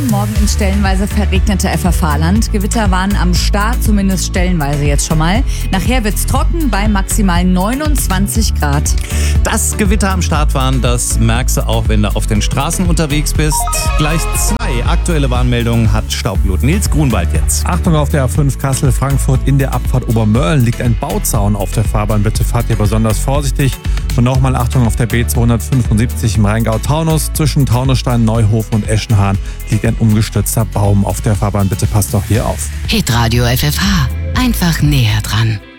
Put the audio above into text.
morgen ins stellenweise verregnete FFH-Land. Gewitter waren am Start, zumindest stellenweise jetzt schon mal. Nachher wird's trocken bei maximal 29 Grad. Dass Gewitter am Start waren, das merkst du auch, wenn du auf den Straßen unterwegs bist. Gleich 2 aktuelle Warnmeldungen hat Staubblut. Nils Grunwald jetzt. Achtung auf der A5 Kassel-Frankfurt, in der Abfahrt Obermörlen liegt ein Bauzaun auf der Fahrbahn. Bitte fahrt hier besonders vorsichtig. Und nochmal Achtung auf der B275 im Rheingau-Taunus. Zwischen Taunusstein, Neuhofen und Eschenhahn liegt ein umgestürzter Baum auf der Fahrbahn. Bitte passt doch hier auf. Hitradio FFH. Einfach näher dran.